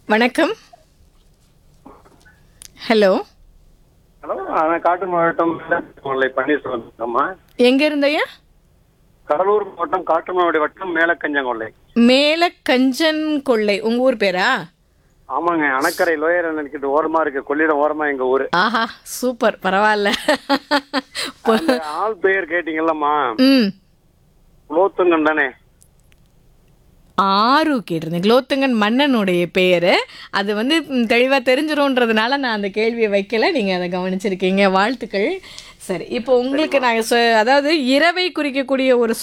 வணக்கம். Hello. Hello, நான் காட்டு மாவட்டம் பன்னீர்செல்வம். எங்க இருந்தையா? கடலூர் மாவட்டம் காட்டுமன்னாடி வட்டம் மேலக்கஞ்சங்கொல்லை. மேல கஞ்சன் கொள்ளை உங்க ஊர் பேரா? ஆமாங்க, அணக்கரை லோயர் நினைக்கிட்டு ஓரமா இருக்கு, கொள்ளிடம் ஓரமா எங்க ஊரு. ஆஹா, சூப்பர், பரவாயில்ல. அந்த ஆள் பெயர் கேட்டீங்கல்லம்மா, ம். குலோத்துங்கன் தானே? ஆறு கேட்டிருந்தேன். குலோத்துங்கன் மன்னனுடைய பெயரு. அது வந்து தெளிவாக தெரிஞ்சிரும்ன்றதுனால நான் அந்த கேள்வியை வைக்கல. நீங்கள் அதை கவனிச்சிருக்கீங்க. வாழ்த்துக்கள். சரி, இப்போ உங்களுக்கு நாங்கள் அதாவது இரவை குறிக்கக்கூடிய ஒரு